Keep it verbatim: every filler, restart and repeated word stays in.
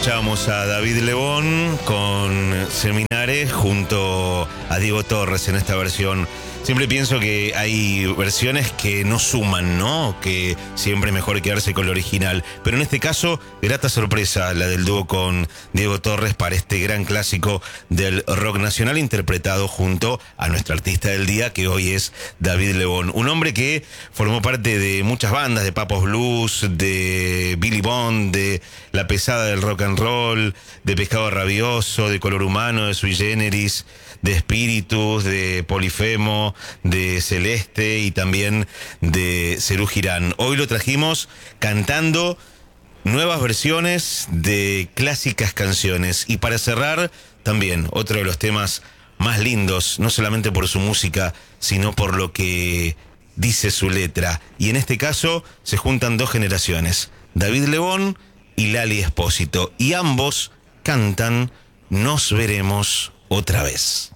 Escuchamos a David Lebón con Seminares junto a Diego Torres en esta versión. Siempre pienso que hay versiones que no suman, ¿no? Que siempre es mejor quedarse con lo original. Pero en este caso, grata sorpresa la del dúo con Diego Torres para este gran clásico del rock nacional interpretado junto a nuestro artista del día, que hoy es David Lebón. Un hombre que formó parte de muchas bandas, de Papos Blues, de Billy Bond, de La Pesada del Rock and Roll, de Pescado Rabioso, de Color Humano, de Sui Generis, de Espíritus, de Polifemo, de Celeste y también de Serú Girán. Hoy lo trajimos cantando nuevas versiones de clásicas canciones. Y para cerrar, también otro de los temas más lindos, no solamente por su música, sino por lo que dice su letra. Y en este caso se juntan dos generaciones, David Lebón y Lali Espósito. Y ambos cantan Nos veremos otra vez.